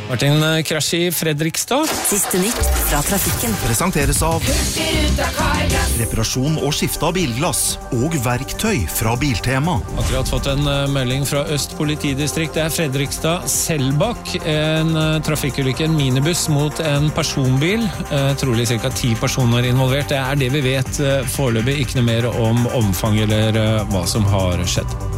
Martin, krasj I Fredrikstad. Siste nytt fra trafikken. Presenteres av reparasjon og skifte av bilglass og verktøy fra Biltema. Akkurat fått en melding fra Øst politidistrikt. Det Fredrikstad Selbakk. En trafikkulykke, en minibuss mot en personbil. Trolig cirka 10 personer involvert. Det det vi vet foreløpig. Ikke noe mer om omfang eller hva som har skjedd.